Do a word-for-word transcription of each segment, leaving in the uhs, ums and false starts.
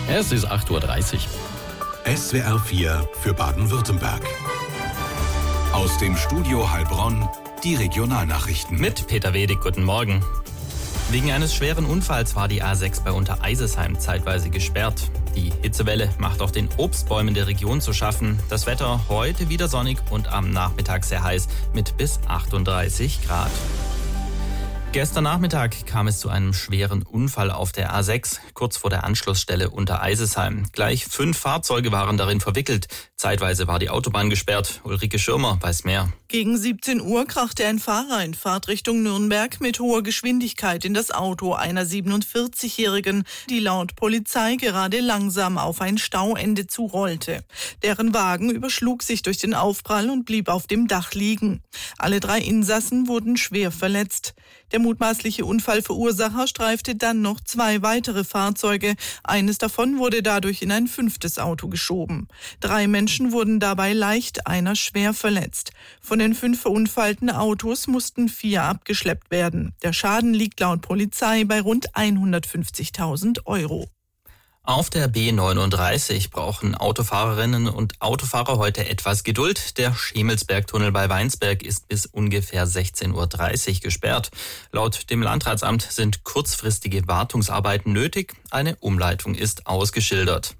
Es ist acht Uhr dreißig. S W R vier für Baden-Württemberg. Aus dem Studio Heilbronn die Regionalnachrichten. Mit Peter Wedig, guten Morgen. Wegen eines schweren Unfalls war die A sechs bei Untereisesheim zeitweise gesperrt. Die Hitzewelle macht auch den Obstbäumen der Region zu schaffen. Das Wetter heute wieder sonnig und am Nachmittag sehr heiß mit bis achtunddreißig Grad. Gestern Nachmittag kam es zu einem schweren Unfall auf der A sechs, kurz vor der Anschlussstelle Untereisesheim. Gleich fünf Fahrzeuge waren darin verwickelt. Zeitweise war die Autobahn gesperrt. Ulrike Schirmer weiß mehr. Gegen siebzehn Uhr krachte ein Fahrer in Fahrtrichtung Nürnberg mit hoher Geschwindigkeit in das Auto einer siebenundvierzigjährigen, die laut Polizei gerade langsam auf ein Stauende zurollte. Deren Wagen überschlug sich durch den Aufprall und blieb auf dem Dach liegen. Alle drei Insassen wurden schwer verletzt. Der mutmaßliche Unfallverursacher streifte dann noch zwei weitere Fahrzeuge. Eines davon wurde dadurch in ein fünftes Auto geschoben. Drei Menschen wurden dabei leicht, einer schwer verletzt. Von den fünf verunfallten Autos mussten vier abgeschleppt werden. Der Schaden liegt laut Polizei bei rund hundertfünfzigtausend Euro. Auf der B neununddreißig brauchen Autofahrerinnen und Autofahrer heute etwas Geduld. Der Schemelsbergtunnel bei Weinsberg ist bis ungefähr sechzehn Uhr dreißig gesperrt. Laut dem Landratsamt sind kurzfristige Wartungsarbeiten nötig. Eine Umleitung ist ausgeschildert.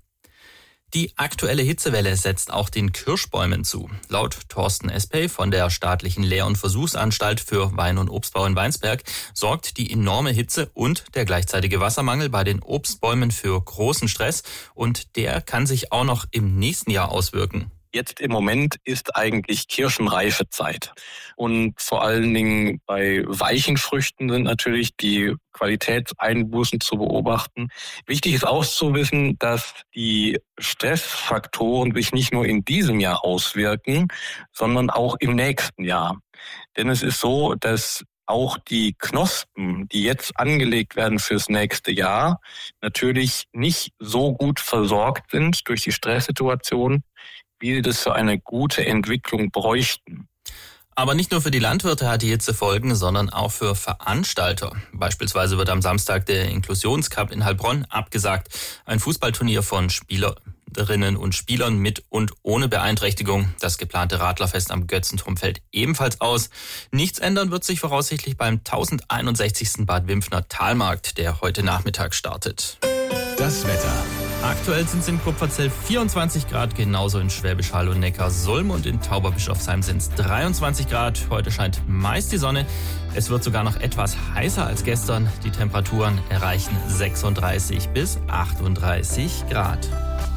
Die aktuelle Hitzewelle setzt auch den Kirschbäumen zu. Laut Thorsten Espey von der Staatlichen Lehr- und Versuchsanstalt für Wein- und Obstbau in Weinsberg sorgt die enorme Hitze und der gleichzeitige Wassermangel bei den Obstbäumen für großen Stress. Und der kann sich auch noch im nächsten Jahr auswirken. Jetzt im Moment ist eigentlich Kirschenreifezeit. Und vor allen Dingen bei weichen Früchten sind natürlich die Qualitätseinbußen zu beobachten. Wichtig ist auch zu wissen, dass die Stressfaktoren sich nicht nur in diesem Jahr auswirken, sondern auch im nächsten Jahr. Denn es ist so, dass auch die Knospen, die jetzt angelegt werden fürs nächste Jahr, natürlich nicht so gut versorgt sind durch die Stresssituation, wie sie das für eine gute Entwicklung bräuchten. Aber nicht nur für die Landwirte hat die Hitze Folgen, sondern auch für Veranstalter. Beispielsweise wird am Samstag der Inklusionscup in Heilbronn abgesagt. Ein Fußballturnier von Spielerinnen und Spielern mit und ohne Beeinträchtigung. Das geplante Radlerfest am Götzenturm fällt ebenfalls aus. Nichts ändern wird sich voraussichtlich beim tausendeinundsechzigsten Bad Wimpfner Talmarkt, der heute Nachmittag startet. Das Wetter. Aktuell sind es in Kupferzell vierundzwanzig Grad, genauso in Schwäbisch Hall und Neckarsulm, und in Tauberbischofsheim sind es dreiundzwanzig Grad. Heute scheint meist die Sonne. Es wird sogar noch etwas heißer als gestern. Die Temperaturen erreichen sechsunddreißig bis achtunddreißig Grad.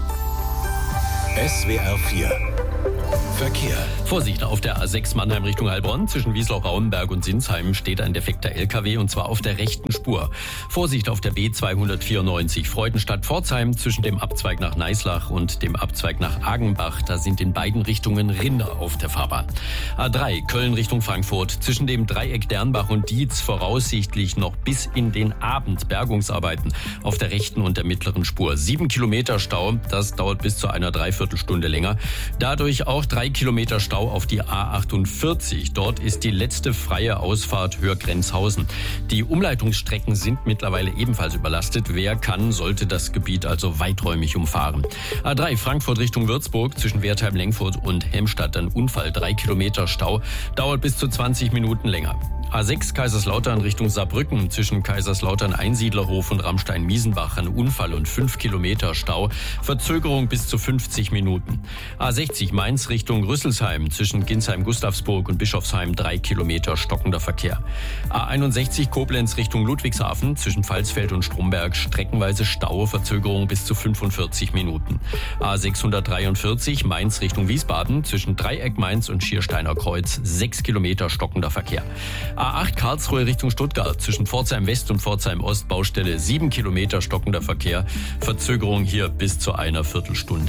S W R vier Verkehr. Vorsicht, auf der A sechs Mannheim Richtung Heilbronn zwischen Wieslau-Rauenberg und Sinsheim steht ein defekter L K W, und zwar auf der rechten Spur. Vorsicht auf der B zweihundertvierundneunzig Freudenstadt-Pforzheim zwischen dem Abzweig nach Neislach und dem Abzweig nach Agenbach. Da sind in beiden Richtungen Rinder auf der Fahrbahn. A drei Köln Richtung Frankfurt zwischen dem Dreieck Dernbach und Dietz voraussichtlich noch bis in den Abend Bergungsarbeiten auf der rechten und der mittleren Spur. Sieben Kilometer Stau, das dauert bis zu einer Dreiviertelstunde länger. Dadurch auch drei Kilometer Stau auf die A achtundvierzig. Dort ist die letzte freie Ausfahrt Hörgrenzhausen. Die Umleitungsstrecken sind mittlerweile ebenfalls überlastet. Wer kann, sollte das Gebiet also weiträumig umfahren. A drei Frankfurt Richtung Würzburg zwischen Wertheim-Lengfurt und Hemstadt ein Unfall. Drei Kilometer Stau, dauert bis zu zwanzig Minuten länger. A sechs Kaiserslautern Richtung Saarbrücken zwischen Kaiserslautern-Einsiedlerhof und Ramstein-Miesenbach ein Unfall und fünf Kilometer Stau. Verzögerung bis zu fünfzig Minuten. A sechzig Mainz Richtung Rüsselsheim zwischen Ginsheim-Gustavsburg und Bischofsheim drei Kilometer stockender Verkehr. A einundsechzig Koblenz Richtung Ludwigshafen zwischen Pfalzfeld und Stromberg streckenweise Stau, Verzögerung bis zu fünfundvierzig Minuten. A sechshundertdreiundvierzig Mainz Richtung Wiesbaden zwischen Dreieck Mainz und Schiersteiner Kreuz sechs Kilometer stockender Verkehr. A acht Karlsruhe Richtung Stuttgart zwischen Pforzheim West und Pforzheim Ost Baustelle sieben Kilometer stockender Verkehr. Verzögerung hier bis zu einer Viertelstunde.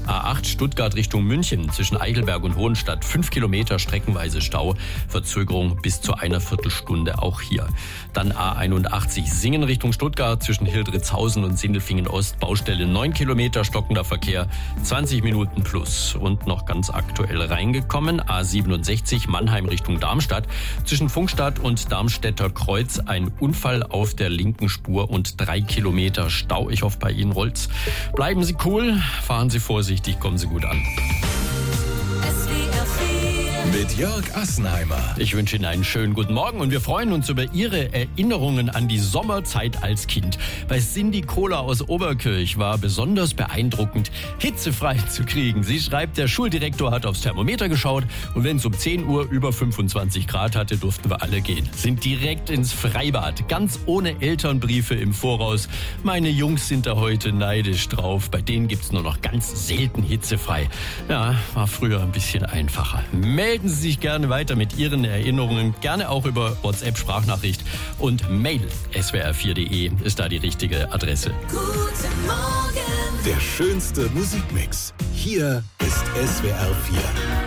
A acht Stuttgart Richtung München zwischen Eichelberg und Hohenstadt. Fünf Kilometer streckenweise Stau. Verzögerung bis zu einer Viertelstunde auch hier. Dann A einundachtzig Singen Richtung Stuttgart zwischen Hildritzhausen und Sindelfingen Ost. Baustelle neun Kilometer, stockender Verkehr. zwanzig Minuten plus. Und noch ganz aktuell reingekommen. A siebenundsechzig Mannheim Richtung Darmstadt. Zwischen Funkstadt und Darmstädter Kreuz ein Unfall auf der linken Spur und drei Kilometer Stau. Ich hoffe, bei Ihnen rollt's. Bleiben Sie cool, fahren Sie vorsichtig, kommen Sie gut an. Mit Jörg Assenheimer. Ich wünsche Ihnen einen schönen guten Morgen und wir freuen uns über Ihre Erinnerungen an die Sommerzeit als Kind. Bei Cindy Kohler aus Oberkirch war besonders beeindruckend, hitzefrei zu kriegen. Sie schreibt, der Schuldirektor hat aufs Thermometer geschaut und wenn es um zehn Uhr über fünfundzwanzig Grad hatte, durften wir alle gehen. Sind direkt ins Freibad, ganz ohne Elternbriefe im Voraus. Meine Jungs sind da heute neidisch drauf. Bei denen gibt's nur noch ganz selten hitzefrei. Ja, war früher ein bisschen einfacher. Melden Sie sich gerne weiter mit Ihren Erinnerungen, gerne auch über WhatsApp-Sprachnachricht und Mail. S W R vier punkt de ist da die richtige Adresse. Guten Morgen. Der schönste Musikmix. Hier ist S W R vier.